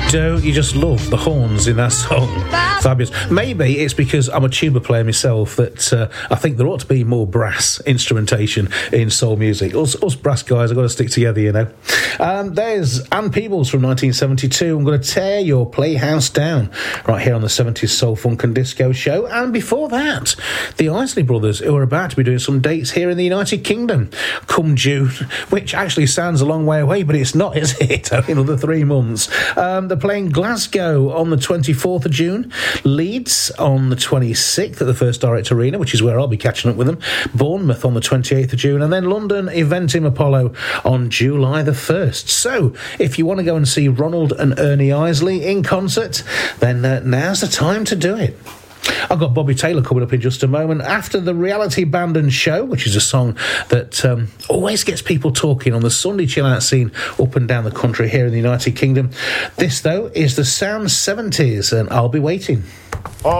Don't you just love the horns in that song? Fabulous. Maybe it's because I'm a tuba player myself that I think there ought to be more brass instrumentation in soul music. Us brass guys have got to stick together, you know. There's Ann Peebles from 1972. I'm going to tear your playhouse down right here on the 70s Soul, Funk and Disco show. And before that, the Isley Brothers, who are about to be doing some dates here in the United Kingdom come June, which actually sounds a long way away, but it's not, is it? Only another 3 months. They're playing Glasgow on the 24th of June, Leeds on the 26th at the First Direct Arena, which is where I'll be catching up with them, Bournemouth on the 28th of June, and then London Eventim Apollo on July the 1st. So, if you want to go and see Ronald and Ernie Isley in concert, then now's the time to do it. I've got Bobby Taylor coming up in just a moment after the Reality Band and Show, which is a song that always gets people talking on the Sunday chill-out scene up and down the country here in the United Kingdom. This, though, is the Sound 70s, and I'll be waiting.